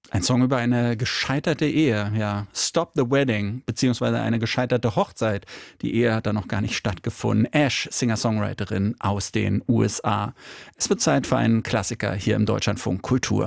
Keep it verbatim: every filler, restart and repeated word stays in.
Ein Song über eine gescheiterte Ehe, ja. Stop the Wedding, beziehungsweise eine gescheiterte Hochzeit. Die Ehe hat da noch gar nicht stattgefunden. Ash, Singer-Songwriterin aus den U S A. Es wird Zeit für einen Klassiker hier im Deutschlandfunk Kultur.